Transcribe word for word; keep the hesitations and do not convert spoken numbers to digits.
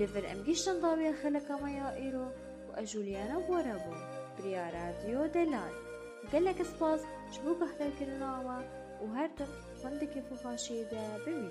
ليفر ام گیشتن داوی خلقا مایا ایرو و اجولیانا بورابو بریا رادیو دلال وقالك سباس شبوك احلى كرناما وهرتم خندك فخاشي دا بمي